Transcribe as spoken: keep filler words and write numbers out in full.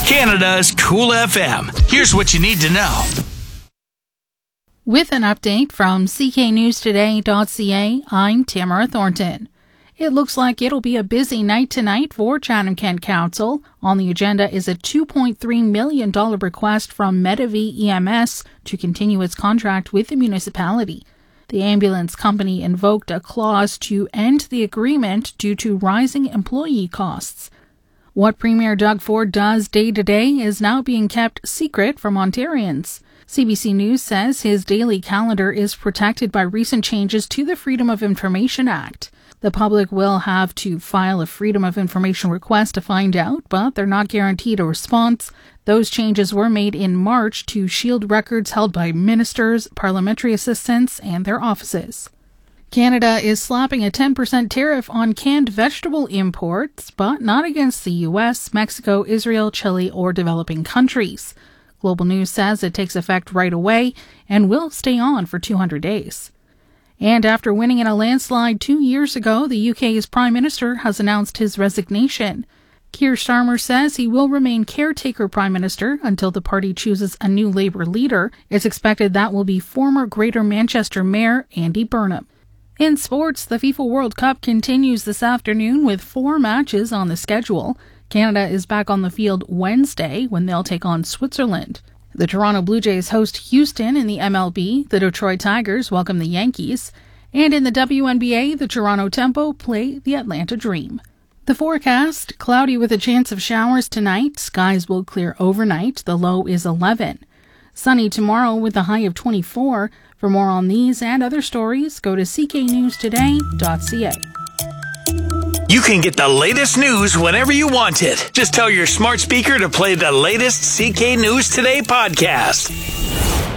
Canada's Cool F M. Here's what you need to know. With an update from C K news today dot C A, I'm Tamara Thornton. It looks like it'll be a busy night tonight for Chatham-Kent Council. On the agenda is a two point three million dollars request from Medavie E M S to continue its contract with the municipality. The ambulance company invoked a clause to end the agreement due to rising employee costs. What Premier Doug Ford does day to day is now being kept secret from Ontarians. C B C News says his daily calendar is protected by recent changes to the Freedom of Information Act. The public will have to file a Freedom of Information request to find out, but they're not guaranteed a response. Those changes were made in March to shield records held by ministers, parliamentary assistants, and their offices. Canada is slapping a ten percent tariff on canned vegetable imports, but not against the U S, Mexico, Israel, Chile, or developing countries. Global News says it takes effect right away and will stay on for two hundred days. And after winning in a landslide two years ago, the U K's Prime Minister has announced his resignation. Keir Starmer says he will remain caretaker Prime Minister until the party chooses a new Labour leader. It's expected that will be former Greater Manchester Mayor Andy Burnham. In sports, the FIFA World Cup continues this afternoon with four matches on the schedule. Canada is back on the field Wednesday when they'll take on Switzerland. The Toronto Blue Jays host Houston in the M L B, the Detroit Tigers welcome the Yankees, and in the W N B A, the Toronto Tempo play the Atlanta Dream. The forecast, cloudy with a chance of showers tonight, skies will clear overnight, the low is eleven. Sunny tomorrow with a high of twenty-four. For more on these and other stories, go to C K news today dot C A. You can get the latest news whenever you want it. Just tell your smart speaker to play the latest C K News Today podcast.